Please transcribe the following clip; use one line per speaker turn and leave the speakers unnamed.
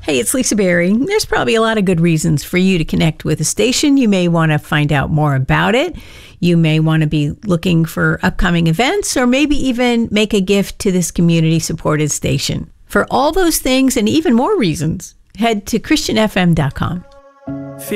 Hey, it's Lisa Berry. There's probably a lot of good reasons for you to connect with the station. You may want to find out more about it. You may want to be looking for upcoming events, or maybe even make a gift to this community-supported station. For all those things and even more reasons, head to ChristianFM.com.